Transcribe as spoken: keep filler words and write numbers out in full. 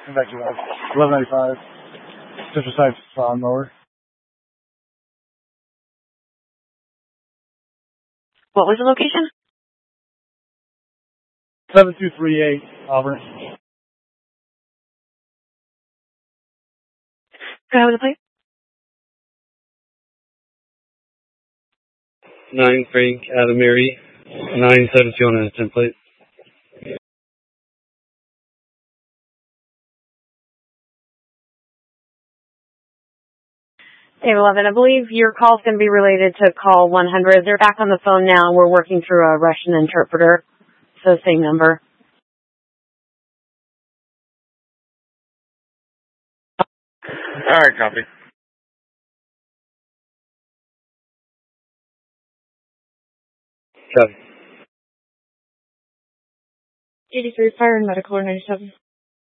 back to that. eleven ninety-five. Central Side Lawn Mower. What was the location? seven two three eight, Auburn. Can I have the plate? nine Frank Adamary, nine seven two on a template. Dave eleven, I believe your call is going to be related to call one hundred. They're back on the phone now. We're working through a Russian interpreter. So same number. All right, copy. Copy. eighty-three Fire and Medical or ninety-seven.